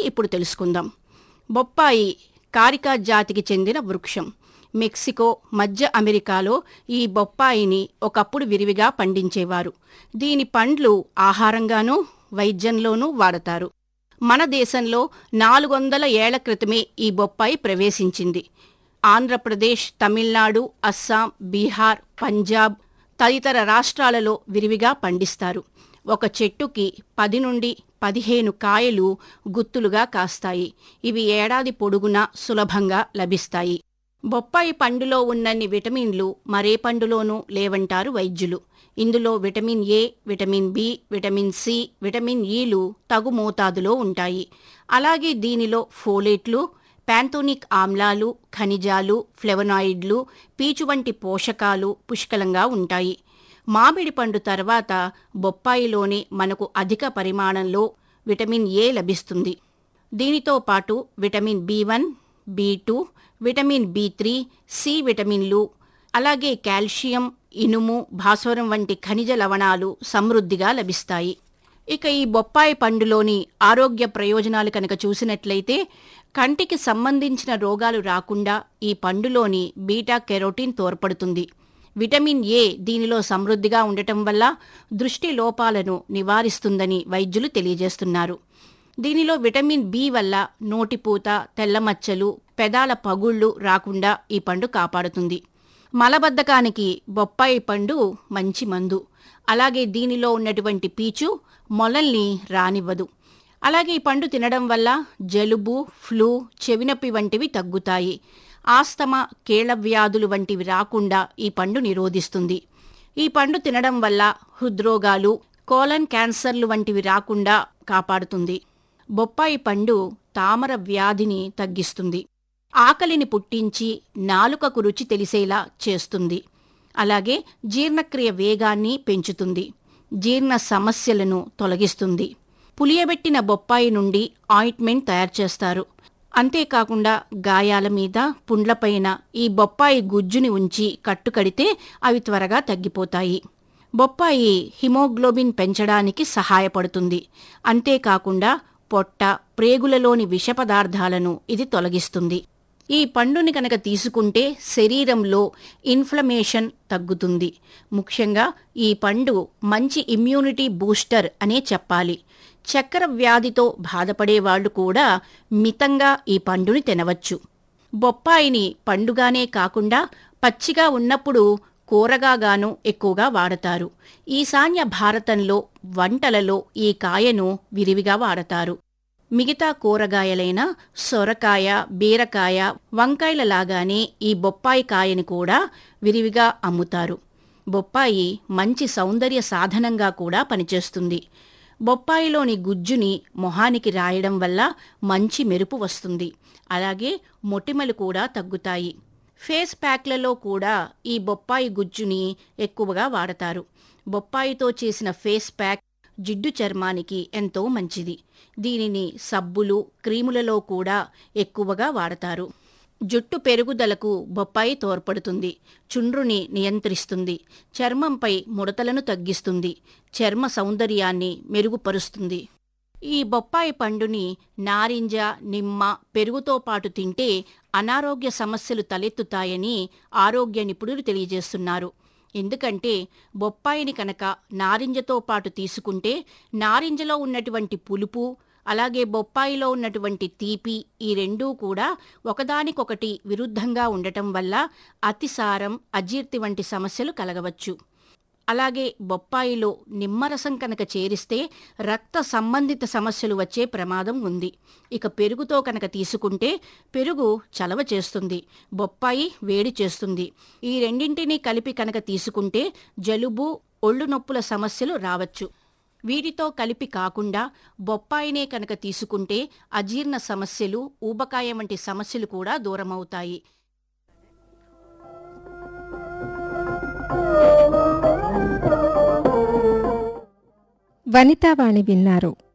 ఇప్పుడు తెలుసుకుందాం. బొప్పాయి కారికా జాతికి చెందిన వృక్షం. మెక్సికో, మధ్య అమెరికాలో ఈ బొప్పాయిని ఒకప్పుడు విరివిగా పండించేవారు. దీని పండ్లు ఆహారంగానూ వైద్యంలోనూ వాడతారు. మన దేశంలో 400 ఏళ్ల క్రితమే ఈ బొప్పాయి ప్రవేశించింది. ఆంధ్రప్రదేశ్, తమిళనాడు, అస్సాం, బీహార్, పంజాబ్ తదితర రాష్ట్రాలలో విరివిగా పండిస్తారు. ఒక చెట్టుకి 10 నుండి 15 కాయలు గుత్తులుగా కాస్తాయి. ఇవి ఏడాది పొడుగునా సులభంగా లభిస్తాయి. బొప్పాయి పండులో ఉన్నన్ని విటమిన్లు మరే పండులోనూ లేవంటారు వైద్యులు. ఇందులో vitamin A, vitamin B, vitamin C, vitamin ఈలు తగు మోతాదులో ఉంటాయి. అలాగే దీనిలో ఫోలేట్లు, ప్యాంథోనిక్ ఆమ్లాలు, ఖనిజాలు, ఫ్లెవనాయిడ్లు, పీచు వంటి పోషకాలు పుష్కలంగా ఉంటాయి. మామిడి పండు తర్వాత బొప్పాయిలోనే మనకు అధిక పరిమాణంలో విటమిన్ ఏ లభిస్తుంది. దీనితో పాటు విటమిన్ బి1, బి2, విటమిన్ బి3, సి విటమిన్లు, అలాగే కాల్షియం, ఇనుము, భాస్వరం వంటి ఖనిజ లవణాలు సమృద్ధిగా లభిస్తాయి. ఇక ఈ బొప్పాయి పండులోని ఆరోగ్య ప్రయోజనాలు కనుక చూసినట్లయితే కంటికి సంబంధించిన రోగాలు రాకుండా ఈ పండులోని బీటా కెరోటిన్ తోడ్పడుతుంది. విటమిన్ ఏ దీనిలో సమృద్ధిగా ఉండటం వల్ల దృష్టి లోపాలను నివారిస్తుందని వైద్యులు తెలియజేస్తున్నారు. దీనిలో విటమిన్ బి వల్ల నోటిపూత, తెల్లమచ్చలు, పెదాల పగుళ్లు రాకుండా ఈ పండు కాపాడుతుంది. మలబద్ధకానికి బొప్పాయి పండు మంచి మందు. అలాగే దీనిలో ఉన్నటువంటి పీచు మొలల్ని రానివ్వదు. అలాగే ఈ పండు తినడం వల్ల జలుబు, ఫ్లూ, చెవినొప్పి వంటివి తగ్గుతాయి. ఆస్తమా, కీళ్ల వ్యాధులు వంటివి రాకుండా ఈ పండు నిరోధిస్తుంది. ఈ పండు తినడం వల్ల హృద్రోగాలు, కోలన్ క్యాన్సర్లు వంటివి రాకుండా కాపాడుతుంది. బొప్పాయి పండు తామర వ్యాధిని తగ్గిస్తుంది. ఆకలిని పుట్టించి నాలుకకు రుచి తెలిసేలా చేస్తుంది. అలాగే జీర్ణక్రియ వేగాన్ని పెంచుతుంది. జీర్ణ సమస్యలను తొలగిస్తుంది. పులియబెట్టిన బొప్పాయి నుండి ఆయింట్మెంట్ తయారు చేస్తారు. అంతేకాకుండా గాయాల మీద, పుండ్లపైన ఈ బొప్పాయి గుజ్జుని ఉంచి కట్టుకడితే అవి త్వరగా తగ్గిపోతాయి. బొప్పాయి హిమోగ్లోబిన్ పెంచడానికి సహాయపడుతుంది. అంతేకాకుండా పొట్ట, ప్రేగులలోని విష పదార్థాలను ఇది తొలగిస్తుంది. ఈ పండుని కనుక తీసుకుంటే శరీరంలో ఇన్ఫ్లమేషన్ తగ్గుతుంది. ముఖ్యంగా ఈ పండు మంచి ఇమ్యూనిటీ బూస్టర్ అనే చెప్పాలి. చక్కెర వ్యాధితో బాధపడేవాళ్లు కూడా మితంగా ఈ పండుని తినవచ్చు. బొప్పాయిని పండుగానే కాకుండా పచ్చిగా ఉన్నప్పుడు కూరగాగాను ఎక్కువగా వాడతారు. ఈశాన్య భారతంలో వంటలలో ఈ కాయను విరివిగా వాడతారు. మిగతా కూరగాయలైన సొరకాయ, బీరకాయ, వంకాయలలాగానే ఈ బొప్పాయి కాయని కూడా విరివిగా అమ్ముతారు. బొప్పాయి మంచి సౌందర్య సాధనంగా కూడా పనిచేస్తుంది. బొప్పాయిలోని గుజ్జుని మొహానికి రాయడం వల్ల మంచి మెరుపు వస్తుంది. అలాగే మొటిమలు కూడా తగ్గుతాయి. ఫేస్ ప్యాక్లలో కూడా ఈ బొప్పాయి గుజ్జుని ఎక్కువగా వాడతారు. బొప్పాయితో చేసిన ఫేస్ ప్యాక్ జిడ్డు చర్మానికి ఎంతో మంచిది. దీనిని సబ్బులు, క్రీములలో కూడా ఎక్కువగా వాడతారు. జుట్టు పెరుగుదలకు బొప్పాయి తోడ్పడుతుంది. చుండ్రుని నియంత్రిస్తుంది. చర్మంపై ముడతలను తగ్గిస్తుంది. చర్మ సౌందర్యాన్ని మెరుగుపరుస్తుంది. ఈ బొప్పాయి పండుని నారింజ, నిమ్మ, పెరుగుతో పాటు తింటే అనారోగ్య సమస్యలు తలెత్తుతాయని ఆరోగ్య నిపుణులు తెలియజేస్తున్నారు. ఎందుకంటే బొప్పాయిని కనుక నారింజతో పాటు తీసుకుంటే నారింజలో ఉన్నటువంటి పులుపు, అలాగే బొప్పాయిలో ఉన్నటువంటి తీపి, ఈ రెండూ కూడా ఒకదానికొకటి విరుద్ధంగా ఉండటం వల్ల అతిసారం, అజీర్తి వంటి సమస్యలు కలగవచ్చు. అలాగే బొప్పాయిలో నిమ్మరసం కనుక చేరిస్తే రక్త సంబంధిత సమస్యలు వచ్చే ప్రమాదం ఉంది. ఇక పెరుగుతో కనుక తీసుకుంటే పెరుగు చలవ చేస్తుంది, బొప్పాయి వేడి చేస్తుంది. ఈ రెండింటినీ కలిపి కనుక తీసుకుంటే జలుబు, ఒళ్ళు నొప్పుల సమస్యలు రావచ్చు. వీటితో కలిపి కాకుండా బొప్పాయినే కనుక తీసుకుంటే అజీర్ణ సమస్యలు, ఊబకాయం వంటి సమస్యలు కూడా దూరమవుతాయి. వనితావాణి విన్నారు.